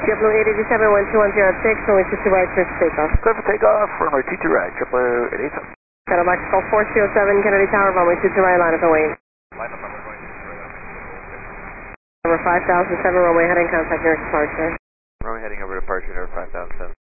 JetBlue 887, 12106, only 22 right, clear for takeoff. Clear for takeoff, runway 22 right, JetBlue 887. Got a box call 4207, Kennedy Tower, runway 22 right, line up and wait. Line up, number going 22 right. Number 5007, runway heading, contact your departure. Runway heading over departure, number 5007.